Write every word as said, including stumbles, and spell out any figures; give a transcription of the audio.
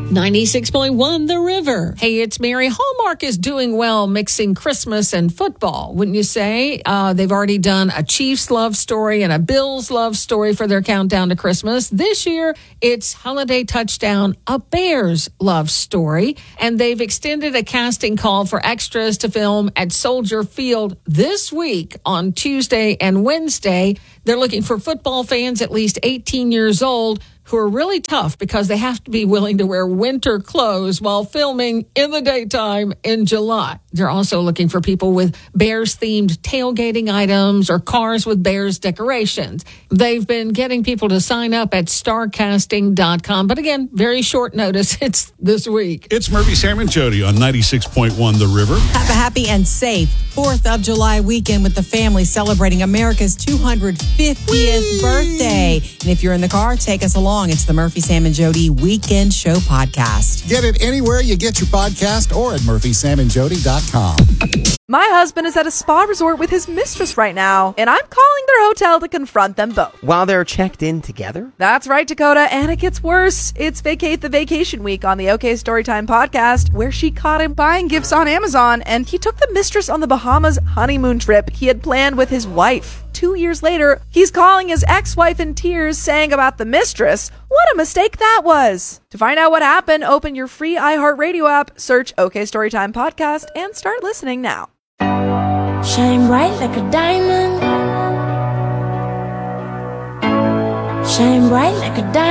ninety-six point one The River. Hey, it's Mary. Hallmark is doing well mixing Christmas and football, wouldn't you say? Uh, they've already done a Chiefs love story and a Bills love story for their countdown to Christmas. This year, it's Holiday Touchdown, a Bears love story. And they've extended a casting call for extras to film at Soldier Field this week on Tuesday and Wednesday. They're looking for football fans at least eighteen years old who are really tough because they have to be willing to wear winter clothes while filming in the daytime in July. They're also looking for people with Bears-themed tailgating items or cars with Bears decorations. They've been getting people to sign up at star casting dot com. But again, very short notice. It's this week. It's Murphy, Sam, and Jody on ninety-six point one The River. Have a happy and safe fourth of July weekend with the family celebrating America's two hundred fiftieth Whee! Birthday. And if you're in the car, take us along. It's the Murphy, Sam, and Jody Weekend Show podcast. Get it anywhere you get your podcast or at murphy sam and jody dot com. My husband is at a spa resort with his mistress right now, and I'm calling their hotel to confront them both. While they're checked in together? That's right, Dakota, and it gets worse. It's Vacate the Vacation Week on the OK Storytime podcast, where she caught him buying gifts on Amazon, and he took the mistress on the Bahamas honeymoon trip he had planned with his wife. Two years later, he's calling his ex-wife in tears, saying about the mistress, what a mistake that was. To find out what happened, open your free iHeartRadio app, search OK Storytime Podcast, and start listening now. Shine bright like a diamond. Shine bright like a diamond.